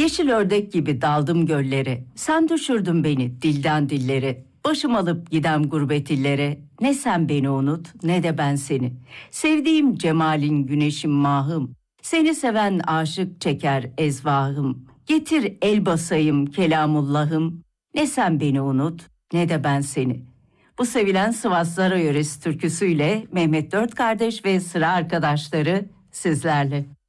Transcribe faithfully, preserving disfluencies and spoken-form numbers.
Yeşil ördek gibi daldım göllere. Sen düşürdün beni dilden dillere. Başım alıp gidem gurbet illere. Ne sen beni unut ne de ben seni. Sevdiğim cemalin güneşim mahım. Seni seven aşık çeker ezvahım. Getir el basayım kelamullahım. Ne sen beni unut ne de ben seni. Bu sevilen Sivas Zara yöresi türküsüyle Mehmet Dört Kardeş ve sıra arkadaşları sizlerle.